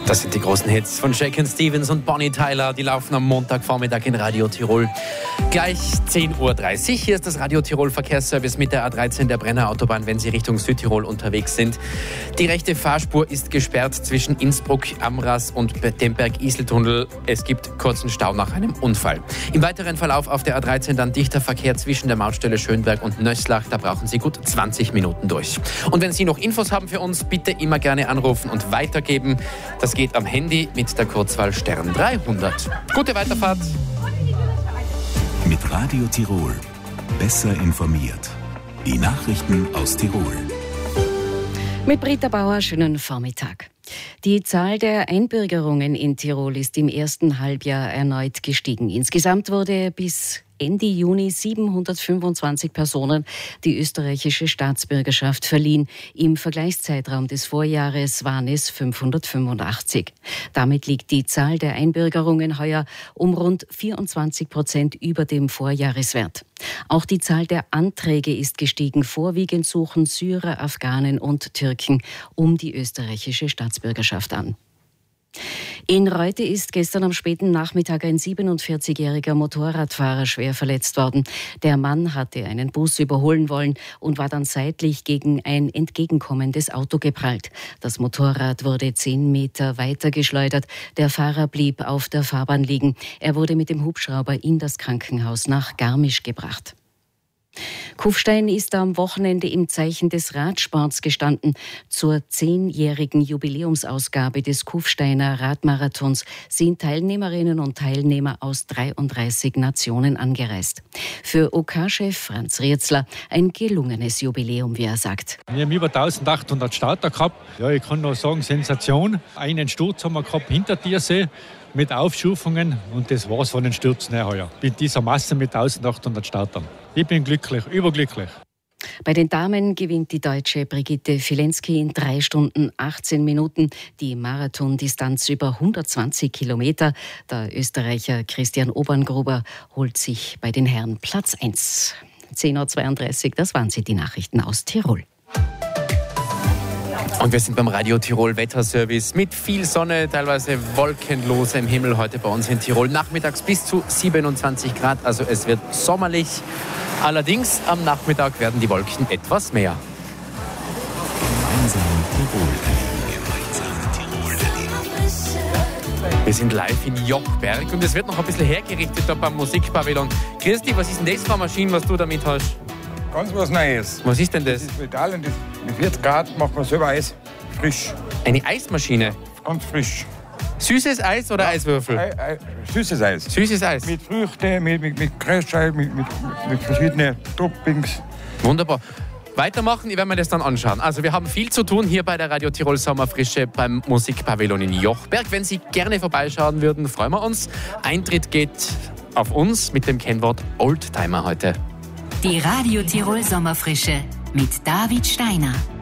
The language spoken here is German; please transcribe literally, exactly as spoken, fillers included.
Das sind die großen Hits von Shakin' Stevens und Bonnie Tyler. Die laufen am Montagvormittag in Radio Tirol. Gleich zehn Uhr dreißig. Hier ist das Radio Tirol Verkehrsservice mit der A dreizehn der Brenner Autobahn, wenn Sie Richtung Südtirol unterwegs sind. Die rechte Fahrspur ist gesperrt zwischen Innsbruck, Amras und dem Berg-Isel-Tunnel. Es gibt kurzen Stau nach einem Unfall. Im weiteren Verlauf auf der A dreizehn dann dichter Verkehr zwischen der Mautstelle Schönberg und Nöslach. Da brauchen Sie gut zwanzig Minuten durch. Und wenn Sie noch Infos haben für uns, bitte immer gerne anrufen und weitergeben. Das geht am Handy mit der Kurzwahl Stern dreihundert. Gute Weiterfahrt. Mit Radio Tirol. Besser informiert. Die Nachrichten aus Tirol. Mit Britta Bauer, schönen Vormittag. Die Zahl der Einbürgerungen in Tirol ist im ersten Halbjahr erneut gestiegen. Insgesamt wurde bis Ende Juni siebenhundertfünfundzwanzig Personen die österreichische Staatsbürgerschaft verliehen. Im Vergleichszeitraum des Vorjahres waren es fünfhundertfünfundachtzig. Damit liegt die Zahl der Einbürgerungen heuer um rund vierundzwanzig Prozent über dem Vorjahreswert. Auch die Zahl der Anträge ist gestiegen. Vorwiegend suchen Syrer, Afghanen und Türken um die österreichische Staatsbürgerschaft an. In Reute ist gestern am späten Nachmittag ein siebenundvierzigjähriger Motorradfahrer schwer verletzt worden. Der Mann hatte einen Bus überholen wollen und war dann seitlich gegen ein entgegenkommendes Auto geprallt. Das Motorrad wurde zehn Meter weiter geschleudert. Der Fahrer blieb auf der Fahrbahn liegen. Er wurde mit dem Hubschrauber in das Krankenhaus nach Garmisch gebracht. Kufstein ist am Wochenende im Zeichen des Radsports gestanden. Zur zehnjährigen Jubiläumsausgabe des Kufsteiner Radmarathons sind Teilnehmerinnen und Teilnehmer aus dreiunddreißig Nationen angereist. Für O K-Chef Franz Rietzler ein gelungenes Jubiläum, wie er sagt. Wir haben über eintausendachthundert Starter gehabt. Ja, ich kann nur sagen, Sensation. Einen Sturz haben wir gehabt hinter Tiersee mit Aufschufungen und das war's von den Stürzen her heuer. Mit dieser Masse mit eintausendachthundert Startern. Ich bin glücklich, überglücklich. Bei den Damen gewinnt die Deutsche Brigitte Filensky in drei Stunden achtzehn Minuten die Marathondistanz über hundertzwanzig Kilometer. Der Österreicher Christian Oberngruber holt sich bei den Herren Platz eins. zehn Uhr zweiunddreißig, das waren sie, die Nachrichten aus Tirol. Und wir sind beim Radio Tirol Wetterservice mit viel Sonne, teilweise wolkenlosem Himmel heute bei uns in Tirol. Nachmittags bis zu siebenundzwanzig Grad, also es wird sommerlich. Allerdings am Nachmittag werden die Wolken etwas mehr. Gemeinsam Tirol erleben. Wir sind live in Jochberg und es wird noch ein bisschen hergerichtet da beim Musikpavillon. Christi, was ist denn das für eine Maschine, was du damit hast? Ganz was Neues. Was ist denn das? Das ist Metall und das mit vierzig Grad macht man selber Eis. Frisch. Eine Eismaschine? Ganz frisch. Süßes Eis oder ja, Eiswürfel? Ei, Ei, süßes Eis. Süßes Eis. Mit Früchten, mit, mit, mit Crashei, mit, mit, mit verschiedenen Toppings. Wunderbar. Weitermachen, ich werde mir das dann anschauen. Also wir haben viel zu tun hier bei der Radio Tirol Sommerfrische beim Musikpavillon in Jochberg. Wenn Sie gerne vorbeischauen würden, freuen wir uns. Eintritt geht auf uns mit dem Kennwort Oldtimer heute. Die Radio Tirol Sommerfrische mit David Steiner.